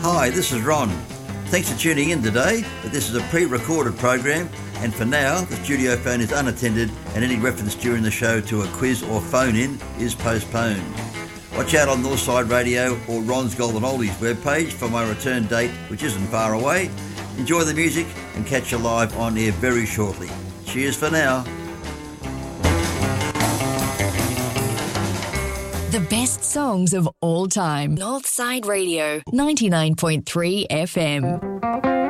Hi, this is Ron. Thanks for tuning in today, but this is a pre-recorded program, and for now, the studio phone is unattended and any reference during the show to a quiz or phone-in is postponed. Watch out on Northside Radio or Ron's Golden Oldies webpage for my return date, which isn't far away. Enjoy the music and catch you live on air very shortly. Cheers for now. The best songs of all time. Northside Radio, 99.3 FM.